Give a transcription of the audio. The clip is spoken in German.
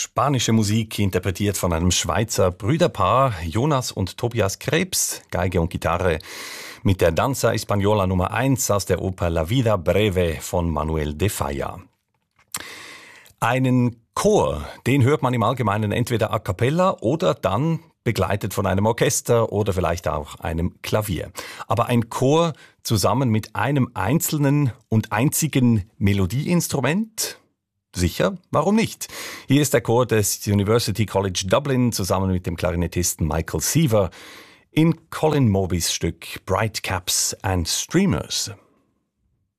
spanische Musik, interpretiert von einem Schweizer Brüderpaar, Jonas und Tobias Krebs, Geige und Gitarre, mit der Danza Española Nummer 1 aus der Oper La Vida Breve von Manuel de Falla. Einen Chor, den hört man im Allgemeinen entweder a cappella oder dann begleitet von einem Orchester oder vielleicht auch einem Klavier. Aber ein Chor zusammen mit einem einzelnen und einzigen Melodieinstrument? Sicher, warum nicht? Hier ist der Chor des University College Dublin zusammen mit dem Klarinettisten Michael Seaver in Colin Morbys Stück Bright Caps and Streamers.